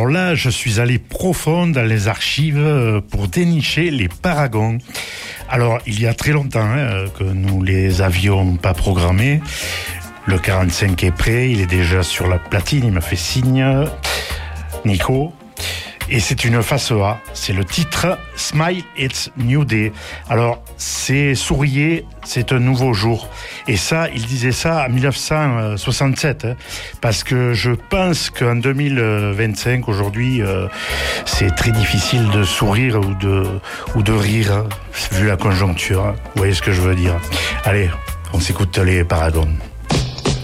Alors là, je suis allé profond dans les archives pour dénicher les Paragons. Alors, il y a très longtemps que nous les avions pas programmés. Le 45 est prêt, il est déjà sur la platine, il m'a fait signe. Nico. Et c'est une face A, c'est le titre Smile It's New Day. Alors, c'est souriez, c'est un nouveau jour. Et ça, il disait ça en 1967, parce que je pense qu'en 2025, aujourd'hui, c'est très difficile de sourire ou de rire, vu la conjoncture. Vous voyez ce que je veux dire? Allez, on s'écoute les Paragons.